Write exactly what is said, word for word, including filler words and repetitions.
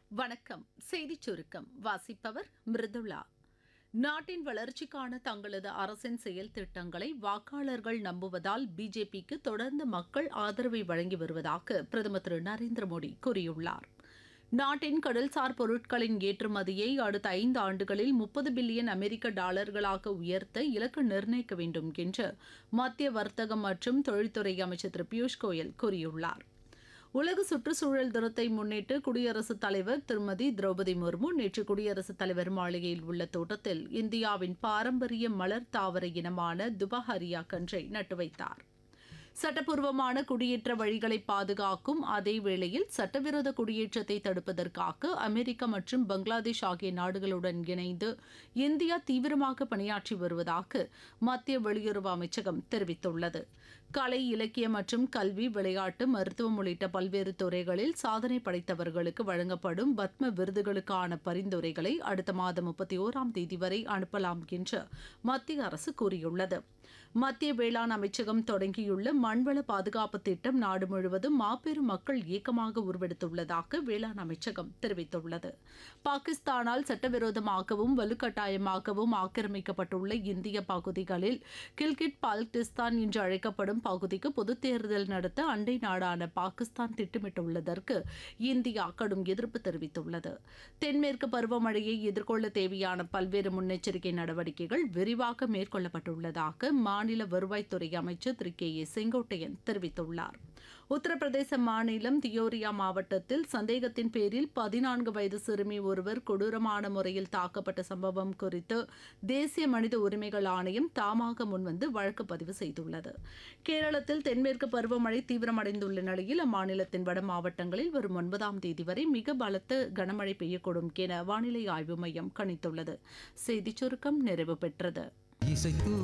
வணக்கம். செய்திச் சுருக்கம் வாசிப்பவர் மிருதுளா. நாட்டின் வளர்ச்சிக்கான தங்களது அரசின் செயல் திட்டங்களை வாக்காளர்கள் நம்புவதால் பிஜேபிக்கு தொடர்ந்து மக்கள் ஆதரவை வழங்கி வருவதாக பிரதமர் திரு நரேந்திர மோடி கூறியுள்ளார். நாட்டின் கடல்சார் பொருட்களின் ஏற்றுமதியை அடுத்த ஐந்து ஆண்டுகளில் முப்பது பில்லியன் அமெரிக்க டாலர்களாக உயர்த்த இலக்கு நிர்ணயிக்க வேண்டும் என்று மத்திய வர்த்தகம் மற்றும் தொழில்துறை அமைச்சர் திரு பியூஷ் கோயல் கூறியுள்ளார். உலக சுற்றுச்சூழல் தினத்தை முன்னிட்டு குடியரசுத் தலைவர் திருமதி திரௌபதி முர்மு நேற்று குடியரசுத் தலைவர் மாளிகையில் உள்ள தோட்டத்தில் இந்தியாவின் பாரம்பரிய மலர் தாவர இனமான துபஹரியா கன்றை நட்டு வைத்தார். சட்டப்பூர்வமான குடியேற்ற வழிகளை பாதுகாக்கும் அதே வேளையில் சட்டவிரோத குடியேற்றத்தை தடுப்பதற்காக அமெரிக்கா மற்றும் பங்களாதேஷ் ஆகிய நாடுகளுடன் இணைந்து இந்தியா தீவிரமாக பணியாற்றி வருவதாக மத்திய வெளியுறவு அமைச்சகம் தெரிவித்துள்ளது. கலை, இலக்கியம் மற்றும் கல்வி, விளையாட்டு, மருத்துவம் உள்ளிட்ட பல்வேறு துறைகளில் சாதனை படைத்தவர்களுக்கு வழங்கப்படும் பத்ம விருதுகளுக்கான பரிந்துரைகளை அடுத்த மாதம் முப்பத்தி ஓராம் தேதி வரை அனுப்பலாம் என்று மத்திய அரசு கூறியுள்ளது. மத்திய வேளாண் அமைச்சகம் தொடங்கியுள்ள மண்வள பாதுகாப்பு திட்டம் நாடு முழுவதும் மாபெரும் மக்கள் இயக்கமாக உருவெடுத்துள்ளதாக வேளாண் அமைச்சகம் தெரிவித்துள்ளது. பாகிஸ்தானால் சட்டவிரோதமாகவும் வலுக்கட்டாயமாகவும் ஆக்கிரமிக்கப்பட்டுள்ள இந்திய பகுதிகளில் கில்கிட் பால்டிஸ்தான் என்று அழைக்கப்படும் பகுதிக்கு பொதுத் தேர்தல் நடத்த அண்டை நாடான பாகிஸ்தான் திட்டமிட்டுள்ளதற்கு இந்தியா கடும் எதிர்ப்பு தெரிவித்துள்ளது. தென்மேற்கு பருவமழையை எதிர்கொள்ள தேவையான பல்வேறு முன்னெச்சரிக்கை நடவடிக்கைகள் விரிவாக மேற்கொள்ளப்பட்டுள்ளதாக மாநில வருவாய்த்துறை அமைச்சர் திரு கே ஏ செங்கோட்டையன் தெரிவித்துள்ளார். உத்தரப்பிரதேச மாநிலம் தியோரியா மாவட்டத்தில் சந்தேகத்தின் பேரில் பதினான்கு வயது சிறுமி ஒருவர் கொடூரமான முறையில் தாக்கப்பட்ட சம்பவம் குறித்து தேசிய மனித உரிமைகள் ஆணையம் தாமாக முன்வந்து வழக்கு பதிவு செய்துள்ளது. கேரளத்தில் தென்மேற்கு பருவமழை தீவிரமடைந்துள்ள நிலையில் அம்மாநிலத்தின் வட மாவட்டங்களில் வரும் ஒன்பதாம் தேதி வரை மிக பலத்த கனமழை பெய்யக்கூடும் என வானிலை ஆய்வு மையம் கணித்துள்ளது. செய்திச் சுருக்கம் நிறைவு பெற்றது.